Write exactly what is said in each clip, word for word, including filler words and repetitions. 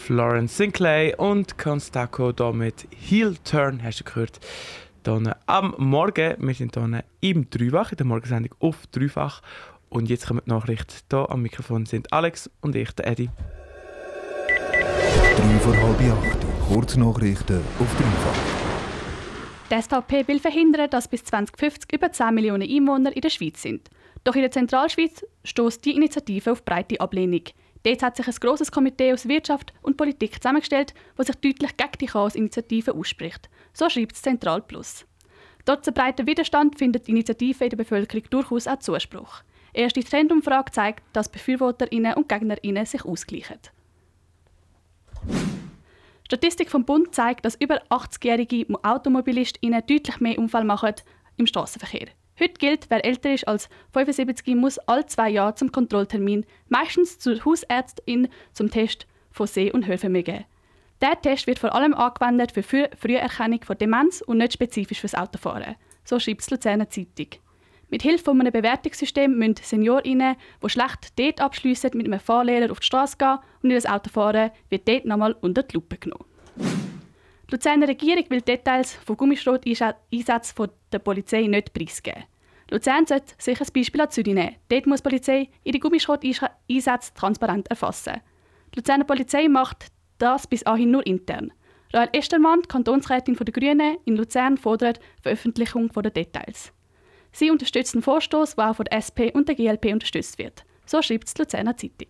Florence Sinclair und Constaco hier mit Heel Turn, hast du gehört. Hier am Morgen, wir sind hier im Dreifach, in der Morgensendung auf Dreifach. Und jetzt kommen die Nachrichten. Hier am Mikrofon sind Alex und ich, der Eddie. Drei vor halb acht, Kurznachrichten auf Dreifach. Die S V P will verhindern, dass bis zwanzig fünfzig über zehn Millionen Einwohner in der Schweiz sind. Doch in der Zentralschweiz stößt die Initiative auf breite Ablehnung. Dort hat sich ein grosses Komitee aus Wirtschaft und Politik zusammengestellt, das sich deutlich gegen die Chaos-Initiative ausspricht. So schreibt es Zentral Plus. Trotz einem breiten Widerstand findet die Initiative in der Bevölkerung durchaus auch Zuspruch. Eine erste Trendumfrage zeigt, dass BefürworterInnen und GegnerInnen sich ausgleichen. Statistik vom Bund zeigt, dass über achtzigjährige AutomobilistInnen deutlich mehr Unfälle machen im Strassenverkehr. Heute gilt, wer älter ist als fünfundsiebzig, muss alle zwei Jahre zum Kontrolltermin, meistens zur Hausärztin zum Test von Seh- und Hörvermögen. Dieser Test wird vor allem angewendet für Früh- Früherkennung von Demenz und nicht spezifisch fürs Autofahren. So schreibt die Luzerner Zeitung. Mit Hilfe eines Bewertungssystems müssen SeniorInnen, die schlecht dort abschliessen, mit einem Fahrlehrer auf die Straße gehen und in das Auto fahren, wird dort nochmal unter die Lupe genommen. Die Luzerner Regierung will Details von Gummischrot-Einsätzen der Polizei nicht preisgeben. Luzern sollte sich ein Beispiel an Zürich nehmen. Dort muss die Polizei ihre Gummischrot-Einsätze transparent erfassen. Die Luzerner Polizei macht das bis anhin nur intern. Rahel Estermann, Kantonsrätin der Grünen in Luzern, fordert Veröffentlichung der Details. Sie unterstützt einen Vorstoß, der auch von der S P und der G L P unterstützt wird. So schreibt die Luzerner Zeitung.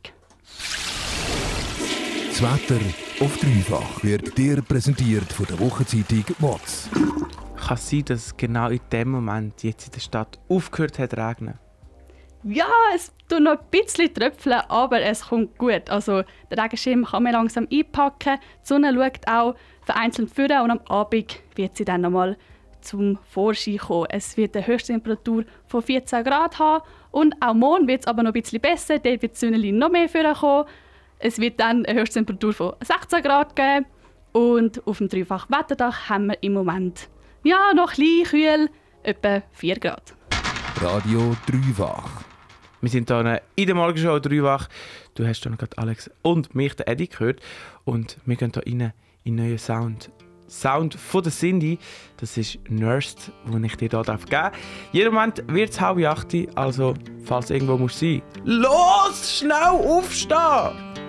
Das Wetter auf Dreifach wird dir präsentiert von der Wochenzeitung W O Z. Kann es sein, dass genau in dem Moment jetzt in der Stadt aufgehört hat zu regnen? Ja, es tut noch ein bisschen tröpfeln, aber es kommt gut. Also, den Regenschirm kann man langsam einpacken. Die Sonne schaut auch vereinzelt vor und am Abend wird sie dann nochmal zum Vorschein kommen. Es wird eine Höchsttemperatur von vierzehn Grad haben und auch morgen wird es aber noch ein bisschen besser. Dort wird die Sonne noch mehr vorkommen. Es wird dann eine Höchsttemperatur von sechzehn Grad geben und auf dem dreifachen Wetterdach haben wir im Moment ja, noch ein bisschen kühl, etwa vier Grad. Radio Dreifach. Wir sind hier in der Morgenshow Dreifach. Du hast hier gerade Alex und mich, den Eddie, gehört. Und wir gehen hier rein in einen neuen Sound. Sound von der Cindy. Das ist Nursed, den ich dir hier geben darf. Jeden Moment wird es halb acht, also falls irgendwo muss sein. Los, schnell aufstehen!